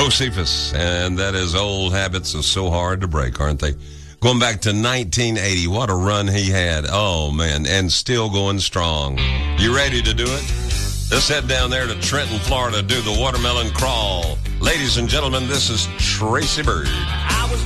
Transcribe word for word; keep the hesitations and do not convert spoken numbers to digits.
Josephus, and that is Old Habits Are So Hard to Break, aren't they? Going back to nineteen eighty, what a run he had. Oh, man, and still going strong. You ready to do it? Let's head down there to Trenton, Florida, do the watermelon crawl. Ladies and gentlemen, this is Tracy Byrd.